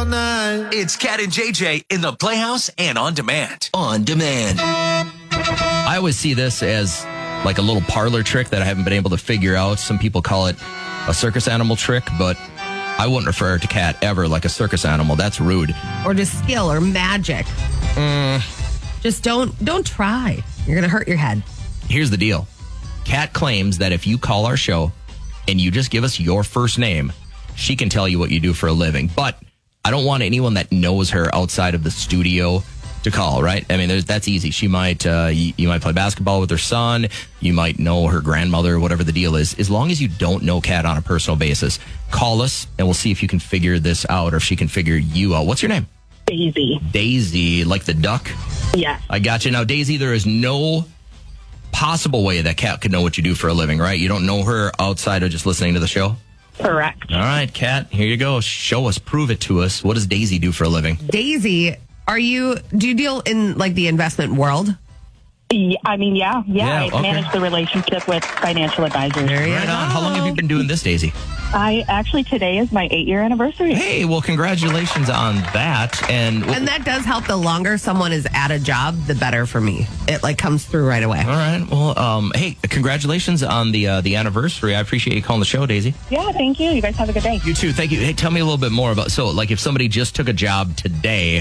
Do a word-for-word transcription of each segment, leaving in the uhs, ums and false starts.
night. It's Cat and J J in the Playhouse and On Demand. On Demand. I always see this as like a little parlor trick that I haven't been able to figure out. Some people call it a circus animal trick, but I wouldn't refer to Cat ever like a circus animal. That's rude. Or just skill or magic. Mm. Just don't don't try. You're going to hurt your head. Here's the deal. Cat claims that if you call our show and you just give us your first name, she can tell you what you do for a living. But I don't want anyone that knows her outside of the studio to call, right? I mean, that's easy. She might, uh, you, you might play basketball with her son. You might know her grandmother, whatever the deal is. As long as you don't know Cat on a personal basis, call us and we'll see if you can figure this out or if she can figure you out. What's your name? Daisy. Daisy, like the duck? Yes. I got you. Now, Daisy, there is no possible way that Cat could know what you do for a living, right? You don't know her outside of just listening to the show? Correct. All right, Cat, here you go. Show us, prove it to us. What does Daisy do for a living? Daisy, are you, do you deal in like the investment world? Yeah, I mean, yeah, yeah. Yeah, I okay. manage the relationship with financial advisors. There you Right go. on. How long have you been doing this, Daisy? I actually, today is my eight-year anniversary. Hey, well, congratulations on that. And, And that does help. The longer someone is at a job, the better for me. It like comes through right away. all right. Well, um, hey, congratulations on the uh, the anniversary. I appreciate you calling the show, Daisy. Yeah, thank you. You guys have a good day. You too. Thank you. Hey, tell me a little bit more about, so like if somebody just took a job today,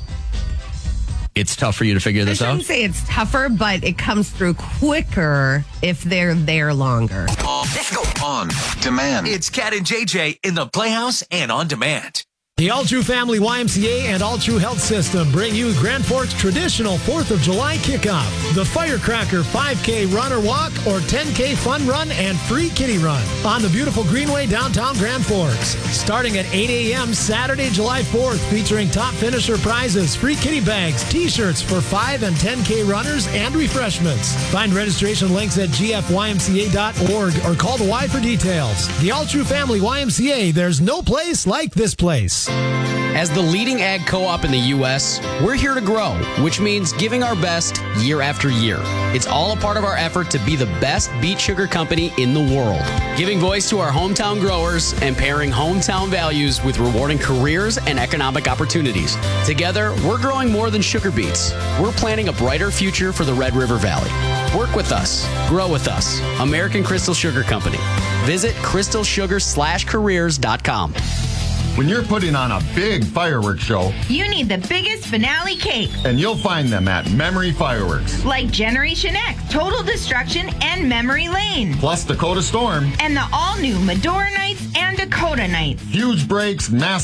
it's tough for you to figure I this shouldn't out? say it's tougher, but it comes through quicker if they're there longer. Let's go. On Demand. It's Cat and J J in the Playhouse and On Demand. The All True Family Y M C A and All True Health System bring you Grand Forks' traditional fourth of July kickoff. The Firecracker five K run or walk or ten K fun run and free kitty run on the beautiful Greenway downtown Grand Forks. Starting at eight a.m. Saturday, July fourth, featuring top finisher prizes, free kitty bags, t-shirts for five and ten K runners, and refreshments. Find registration links at g f y m c a dot org or call the Y for details. The All True Family Y M C A, there's no place like this place. As the leading ag co-op in the U S, we're here to grow, which means giving our best year after year. It's all a part of our effort to be the best beet sugar company in the world, giving voice to our hometown growers and pairing hometown values with rewarding careers and economic opportunities. Together, we're growing more than sugar beets. We're planning a brighter future for the Red River Valley. Work with us. Grow with us. American Crystal Sugar Company. Visit crystal sugar slash careers dot com. When you're putting on a big fireworks show, you need the biggest finale cake. And you'll find them at Memory Fireworks. Like Generation X, Total Destruction, and Memory Lane. Plus Dakota Storm. And the all-new Medora Nights and Dakota Nights. Huge breaks, massive